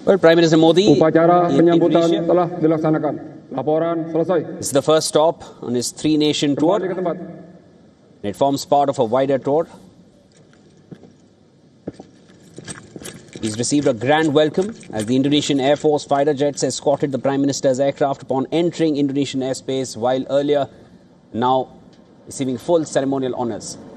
Well, Prime Minister Modi Upacara in penyambutan Indonesia. telah dilaksanakan. Laporan selesai. This is the first stop on his three-nation tour. Kembali ke tempat. It forms part of a wider tour. He's received a grand welcome as the Indonesian Air Force fighter jets escorted the Prime Minister's aircraft upon entering Indonesian airspace, while earlier now receiving full ceremonial honours.